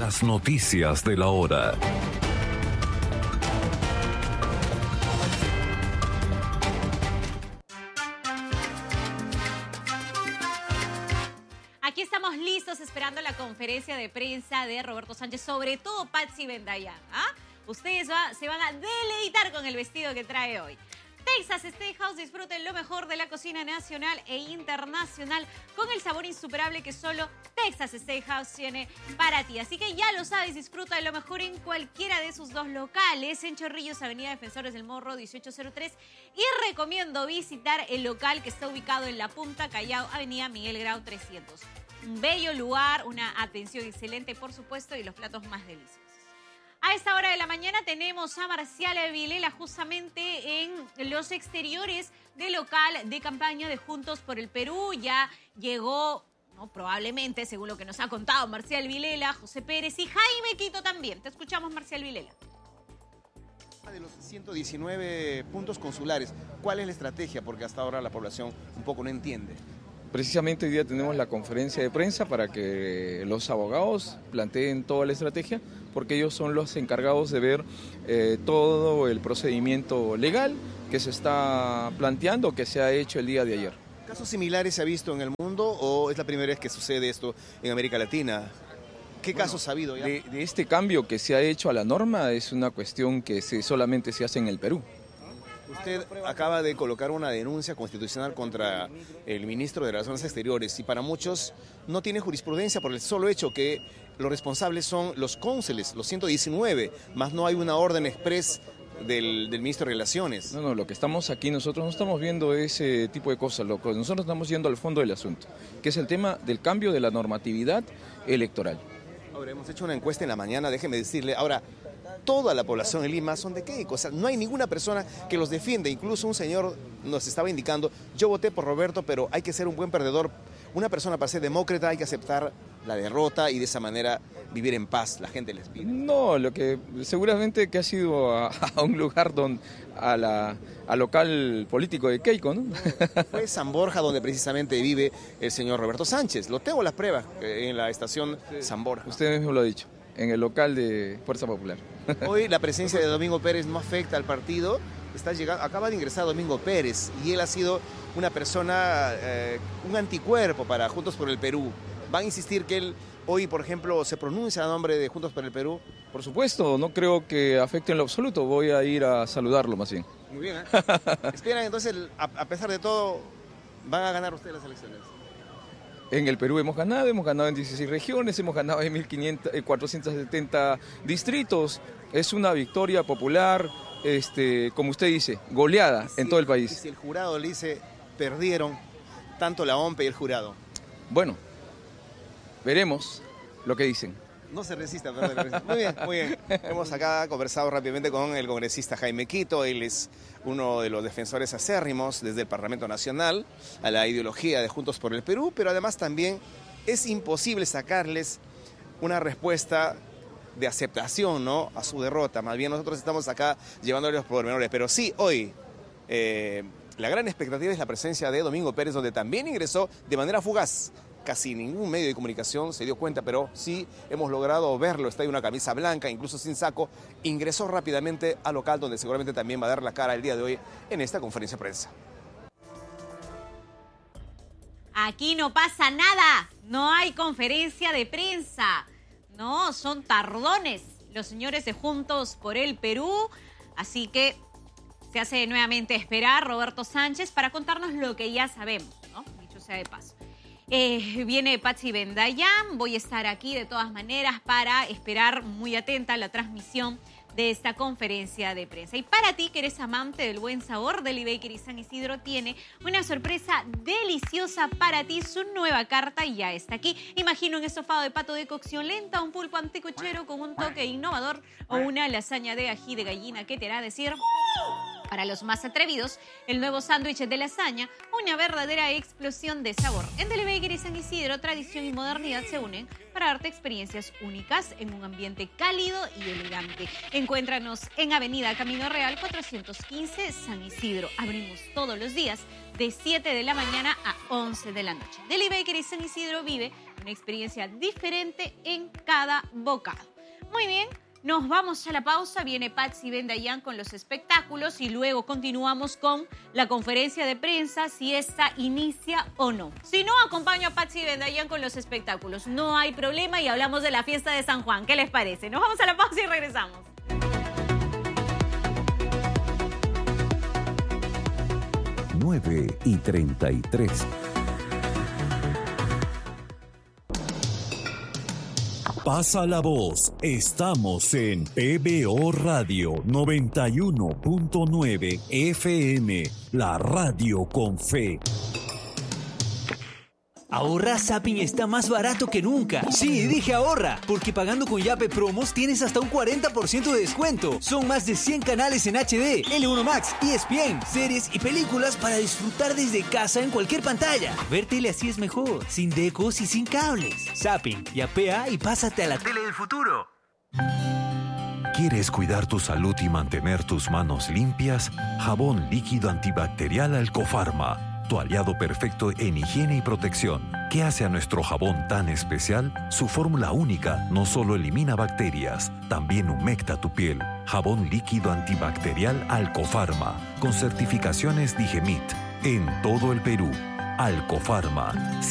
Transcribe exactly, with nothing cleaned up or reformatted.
Las noticias de la hora. Aquí estamos listos esperando la conferencia de prensa de Roberto Sánchez, sobre todo Patsy Bendayán. ¿Ah? Ustedes va, se van a deleitar con el vestido que trae hoy. Texas Steakhouse, disfruten lo mejor de la cocina nacional e internacional con el sabor insuperable que solo Texas Steakhouse tiene para ti. Así que ya lo sabes, disfruta de lo mejor en cualquiera de sus dos locales, en Chorrillos, Avenida Defensores del Morro dieciocho cero tres. Y recomiendo visitar el local que está ubicado en La Punta, Callao, Avenida Miguel Grau trescientos. Un bello lugar, una atención excelente, por supuesto, y los platos más deliciosos. A esta hora de la mañana tenemos a Marcial Vilela justamente en los exteriores del local de campaña de Juntos por el Perú. Ya llegó, no, probablemente, según lo que nos ha contado Marcial Vilela, José Pérez y Jaime Quito también. Te escuchamos, Marcial Vilela. De los ciento diecinueve puntos consulares, ¿cuál es la estrategia? Porque hasta ahora la población un poco no entiende. Precisamente hoy día tenemos la conferencia de prensa para que los abogados planteen toda la estrategia, porque ellos son los encargados de ver eh, todo el procedimiento legal que se está planteando, que se ha hecho el día de ayer. ¿Casos similares se ha visto en el mundo o es la primera vez que sucede esto en América Latina? ¿Qué Bueno, casos ha habido ya? De, de este cambio que se ha hecho a la norma es una cuestión que se, solamente se hace en el Perú. Usted acaba de colocar una denuncia constitucional contra el ministro de Relaciones Exteriores y para muchos no tiene jurisprudencia por el solo hecho que los responsables son los cónsules, los ciento diecinueve, más no hay una orden express del, del ministro de Relaciones. No, no, lo que estamos aquí, nosotros no estamos viendo ese tipo de cosas, lo que nosotros estamos yendo al fondo del asunto, que es el tema del cambio de la normatividad electoral. Ahora, hemos hecho una encuesta en la mañana, déjeme decirle, ahora, toda la población de Lima son de qué cosa, no hay ninguna persona que los defiende, incluso un señor nos estaba indicando, yo voté por Roberto, pero hay que ser un buen perdedor, una persona para ser demócrata hay que aceptar la derrota y de esa manera vivir en paz, la gente les pide. No, lo que seguramente que ha sido a, a un lugar donde, a la, al local político de Keiko, ¿no? Fue San Borja donde precisamente vive el señor Roberto Sánchez, lo tengo las pruebas en la estación San Borja. Usted mismo lo ha dicho, en el local de Fuerza Popular. Hoy la presencia de Domingo Pérez no afecta al partido, está llegando, acaba de ingresar Domingo Pérez y él ha sido una persona, eh, un anticuerpo para Juntos por el Perú. ¿Van a insistir que él hoy, por ejemplo, se pronuncia a nombre de Juntos por el Perú? Por supuesto, no creo que afecte en lo absoluto, voy a ir a saludarlo más bien. Muy bien, ¿eh? Esperan entonces, a, a pesar de todo, ¿van a ganar ustedes las elecciones? En el Perú hemos ganado, hemos ganado en dieciséis regiones, hemos ganado en mil cuatrocientos setenta distritos. Es una victoria popular, este, como usted dice, goleada si, en todo el país. Y si el jurado le dice, perdieron tanto la O M P y el jurado. Bueno, veremos lo que dicen. No se resista, perdón. Muy bien, muy bien. Hemos acá conversado rápidamente con el congresista Jaime Quito. Él es uno de los defensores acérrimos desde el Parlamento Nacional a la ideología de Juntos por el Perú, pero además también es imposible sacarles una respuesta de aceptación, ¿no?, a su derrota. Más bien nosotros estamos acá llevándoles los pormenores. Pero sí, hoy eh, la gran expectativa es la presencia de Domingo Pérez, donde también ingresó de manera fugaz. Casi ningún medio de comunicación se dio cuenta, pero sí hemos logrado verlo. Está en una camisa blanca, incluso sin saco. Ingresó rápidamente al local donde seguramente también va a dar la cara el día de hoy en esta conferencia de prensa. Aquí no pasa nada, no hay conferencia de prensa. No, son tardones los señores de Juntos por el Perú. Así que se hace nuevamente esperar Roberto Sánchez para contarnos lo que ya sabemos, ¿no? Dicho sea de paso. Eh, viene Patsy Bendayán, voy a estar aquí de todas maneras para esperar muy atenta a la transmisión de esta conferencia de prensa. Y para ti, que eres amante del buen sabor, Deli Bakery San Isidro tiene una sorpresa deliciosa para ti. Su nueva carta ya está aquí. Imagina un estofado de pato de cocción lenta, un pulpo anticuchero con un toque innovador o una lasaña de ají de gallina que te hará decir... Para los más atrevidos, el nuevo sándwich de lasaña, una verdadera explosión de sabor. En Deli Bakery San Isidro, tradición y modernidad se unen para darte experiencias únicas en un ambiente cálido y elegante. Encuéntranos en Avenida Camino Real cuatrocientos quince San Isidro. Abrimos todos los días de siete de la mañana a once de la noche. Deli Bakery San Isidro vive una experiencia diferente en cada bocado. Muy bien. Nos vamos a la pausa, viene Patsy Bendayán con los espectáculos y luego continuamos con la conferencia de prensa, si esta inicia o no. Si no, acompaño a Patsy Bendayán con los espectáculos. No hay problema y hablamos de la fiesta de San Juan. ¿Qué les parece? Nos vamos a la pausa y regresamos. nueve y treinta y tres. Pasa la voz. Estamos en P B O Radio noventa y uno punto nueve F M, la radio con fe. Ahorra, Zapping está más barato que nunca. Sí, dije ahorra, porque pagando con Yape Promos tienes hasta un cuarenta por ciento de descuento. Son más de cien canales en H D, L uno Max, E S P N, series y películas para disfrutar desde casa en cualquier pantalla. Ver tele así es mejor, sin decos y sin cables. Zapping, yapea y pásate a la tele del futuro. ¿Quieres cuidar tu salud y mantener tus manos limpias? Jabón líquido antibacterial Alcofarma. Tu aliado perfecto en higiene y protección. ¿Qué hace a nuestro jabón tan especial? Su fórmula única no solo elimina bacterias, también humecta tu piel. Jabón líquido antibacterial Alcofarma, con certificaciones Digemit, en todo el Perú. Alcofarma.